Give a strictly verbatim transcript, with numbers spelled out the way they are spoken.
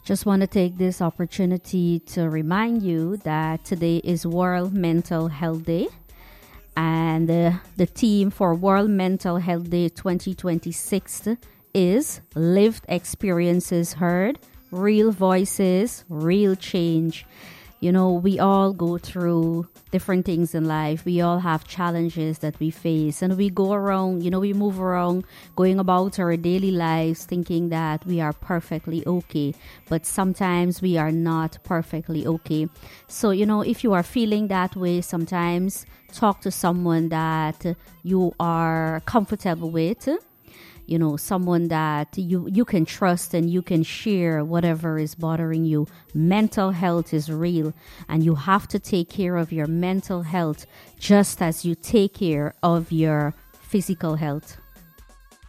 Just want to take this opportunity to remind you that today is World Mental Health Day. And uh, the theme for World Mental Health Day twenty twenty-six is Lived Experiences Heard, Real Voices, Real Change. You know, we all go through different things in life. We all have challenges that we face, and we go around, you know, we move around going about our daily lives thinking that we are perfectly okay. But sometimes we are not perfectly okay. So, you know, if you are feeling that way, sometimes talk to someone that you are comfortable with. You know, someone that you, you can trust and you can share whatever is bothering you. Mental health is real, and you have to take care of your mental health just as you take care of your physical health.